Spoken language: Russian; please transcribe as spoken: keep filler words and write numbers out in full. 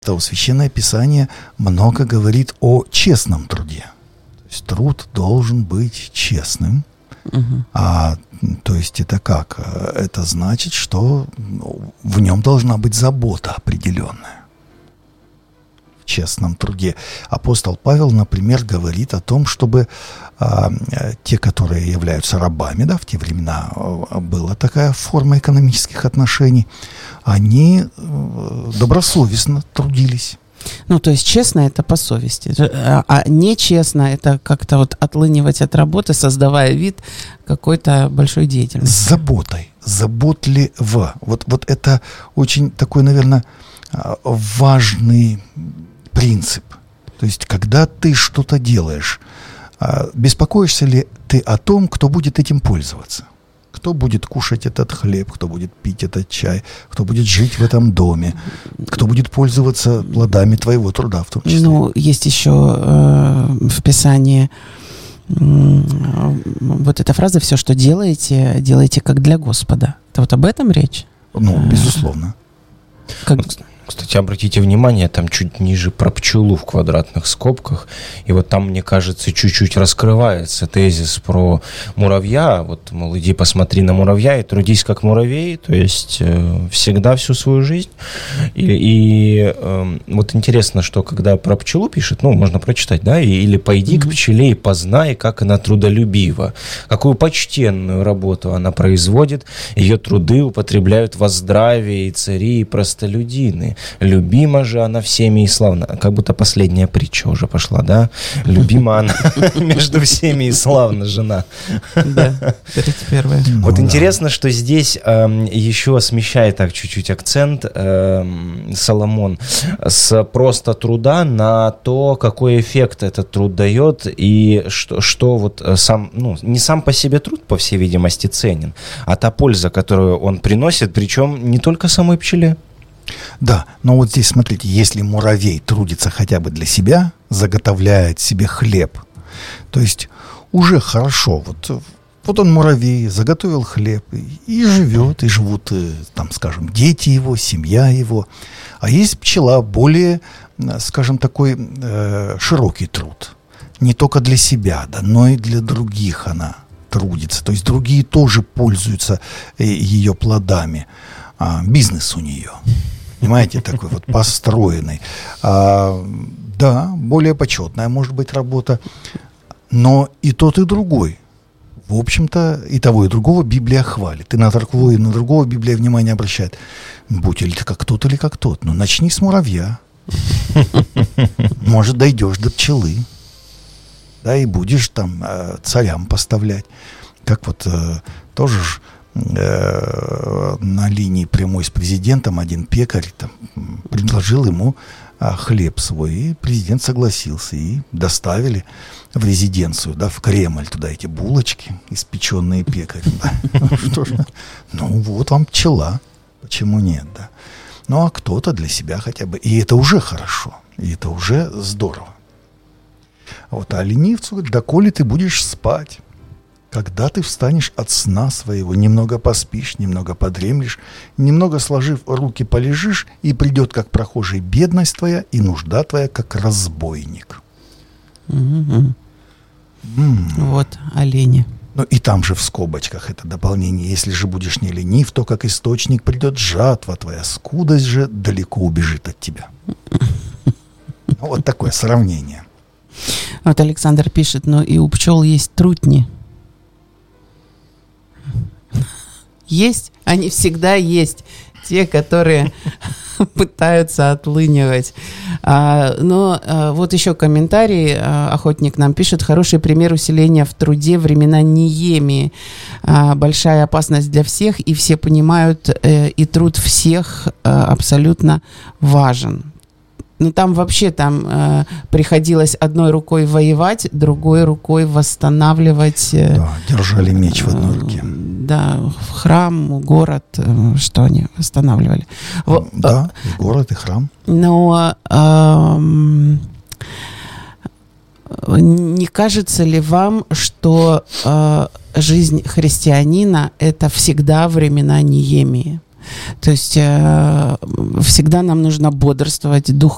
То Священное Писание много говорит о честном труде. То есть труд должен быть честным. Uh-huh. А, то есть это как? Это значит, что в нем должна быть забота определенная. В честном труде. Апостол Павел, например, говорит о том, чтобы а, те, которые являются рабами, да, в те времена была такая форма экономических отношений, они добросовестно трудились. Ну, то есть честно — это по совести, а нечестно — это как-то вот отлынивать от работы, создавая вид какой-то большой деятельности. С заботой, заботливо. Вот, вот это очень такой, наверное, важный принцип. То есть, когда ты что-то делаешь, беспокоишься ли ты о том, кто будет этим пользоваться? Кто будет кушать этот хлеб, кто будет пить этот чай, кто будет жить в этом доме, кто будет пользоваться плодами твоего труда в том числе. Ну, есть еще э, в Писании э, вот эта фраза: «Все, что делаете, делайте как для Господа». Это вот об этом речь? Ну, безусловно. Как... Кстати, обратите внимание, там чуть ниже про пчелу в квадратных скобках, и вот там, мне кажется, чуть-чуть раскрывается тезис про муравья. Вот, мол, иди посмотри на муравья и трудись как муравей, то есть э, всегда всю свою жизнь. И, и э, вот интересно, что когда про пчелу пишет, ну, можно прочитать, да, и, или «пойди mm-hmm. к пчеле и познай, как она трудолюбива, какую почтенную работу она производит, ее труды употребляют во здравие и цари, и простолюдины. Любима же она всеми и славна». Как будто последняя притча уже пошла, да? Любима она между всеми и славна жена. Да, тридцать первая. Вот интересно, что здесь еще смещает так чуть-чуть акцент Соломон с просто труда на то, какой эффект этот труд дает, и что, что вот сам, ну, не сам по себе труд, по всей видимости, ценен, а та польза, которую он приносит, причем не только самой пчеле. Да, но вот здесь, смотрите, если муравей трудится хотя бы для себя, заготовляет себе хлеб, то есть уже хорошо. Вот, вот он, муравей, заготовил хлеб и, и живет, и живут, там, скажем, дети его, семья его. А есть пчела, более, скажем, такой э, широкий труд. Не только для себя, да, но и для других она трудится. То есть другие тоже пользуются э, ее плодами. А, бизнес у нее. Понимаете, такой вот построенный. А, да, более почетная может быть работа, но и тот, и другой. В общем-то, и того, и другого Библия хвалит. И на того, и на другого Библия внимание обращает. Будь или ты как тот, или как тот. Но начни с муравья. Может, дойдешь до пчелы. Да, и будешь там царям поставлять. Как вот тоже ж на линии прямой с президентом один пекарь там предложил ему а, хлеб свой, и президент согласился, и доставили в резиденцию, да, в Кремль туда эти булочки, испеченные пекарем. Что ж, ну вот вам пчела, почему нет, да? Ну а кто-то для себя хотя бы, и это уже хорошо, и это уже здорово. Вот, а ленивцу говорит: доколе ты будешь спать? Когда ты встанешь от сна своего, немного поспишь, немного подремлешь, немного сложив руки полежишь, и придет, как прохожий, бедность твоя, и нужда твоя, как разбойник. Mm-hmm. Mm. Вот олени. Ну и там же в скобочках это дополнение. Если же будешь не ленив, то как источник придет жатва твоя, скудость же далеко убежит от тебя. Ну, вот такое сравнение. Вот Александр пишет: но и у пчел есть трутни. Есть, они всегда есть, те, которые пытаются отлынивать. А, но а, вот еще комментарий. А, охотник нам пишет: хороший пример усиления в труде времена Неемии. А, большая опасность для всех, и все понимают, э, и труд всех э, абсолютно важен. Ну, там вообще там э, приходилось одной рукой воевать, другой рукой восстанавливать. Э, да, держали меч в одной руке. Э, да, храм, город, э, что они восстанавливали. Да, и город, и храм. Но э, не кажется ли вам, что э, жизнь христианина — это всегда времена Неемии? То есть э, всегда нам нужно бодрствовать, дух